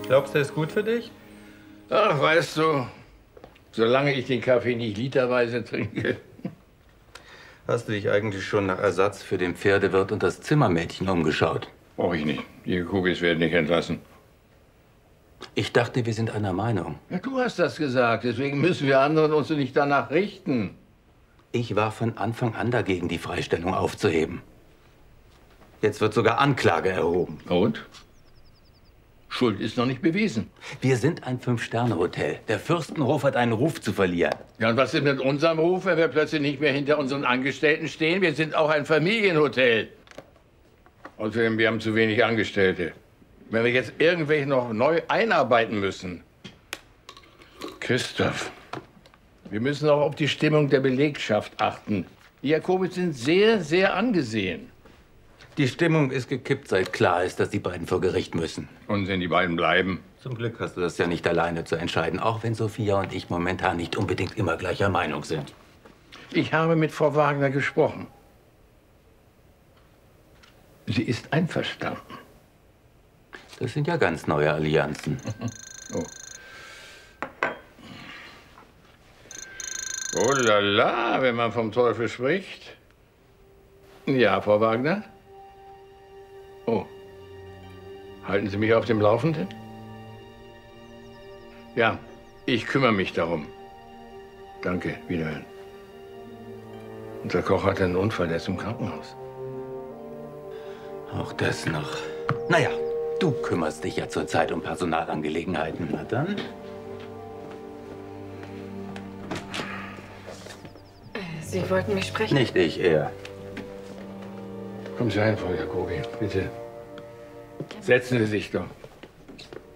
Glaubst du, er ist gut für dich? Ach, weißt du, solange ich den Kaffee nicht literweise trinke. Hast du dich eigentlich schon nach Ersatz für den Pferdewirt und das Zimmermädchen umgeschaut? Brauche ich nicht. Die Kugis werden nicht entlassen. Ich dachte, wir sind einer Meinung. Ja, du hast das gesagt, deswegen müssen wir anderen uns nicht danach richten. Ich war von Anfang an dagegen, die Freistellung aufzuheben. Jetzt wird sogar Anklage erhoben. Und? Schuld ist noch nicht bewiesen. Wir sind ein Fünf-Sterne-Hotel. Der Fürstenhof hat einen Ruf zu verlieren. Ja, und was ist mit unserem Ruf, wenn wir plötzlich nicht mehr hinter unseren Angestellten stehen? Wir sind auch ein Familienhotel. Außerdem, wir haben zu wenig Angestellte. Wenn wir jetzt irgendwelche noch neu einarbeiten müssen. Christoph, wir müssen auch auf die Stimmung der Belegschaft achten. Die Jakobits sind sehr, sehr angesehen. Die Stimmung ist gekippt, seit klar ist, dass die beiden vor Gericht müssen. Und wenn die beiden bleiben? Zum Glück hast du das ja nicht alleine zu entscheiden, auch wenn Sophia und ich momentan nicht unbedingt immer gleicher Meinung sind. Ich habe mit Frau Wagner gesprochen. Sie ist einverstanden. Das sind ja ganz neue Allianzen. Oh. Oh la la, wenn man vom Teufel spricht. Ja, Frau Wagner? Oh. Halten Sie mich auf dem Laufenden? Ja, ich kümmere mich darum. Danke, wiederhören. Unser Koch hatte einen Unfall, der ist im Krankenhaus. Auch das noch. Naja, du kümmerst dich ja zurzeit um Personalangelegenheiten. Na dann. Sie wollten mich sprechen? Nicht ich, er. Kommen Sie rein, Frau Jacobi, bitte. Setzen Sie sich doch.